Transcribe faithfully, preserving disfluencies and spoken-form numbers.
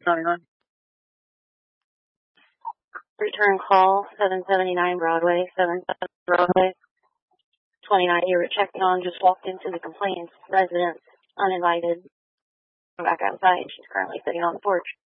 ninety-nine. Return call, seven seventy-nine Broadway, seven seventy Broadway, twenty-nine. You were checking on, just walked into the complainant's residence, uninvited. Come back outside. She's currently sitting on the porch.